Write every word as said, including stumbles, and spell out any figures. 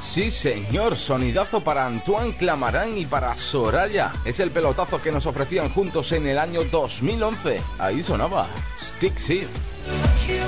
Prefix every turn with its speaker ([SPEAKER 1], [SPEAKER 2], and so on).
[SPEAKER 1] Sí, señor, sonidazo para Antoine Clamaran y para Soraya. Es el pelotazo que nos ofrecían juntos en el año dos mil once. Ahí sonaba Stick Shift.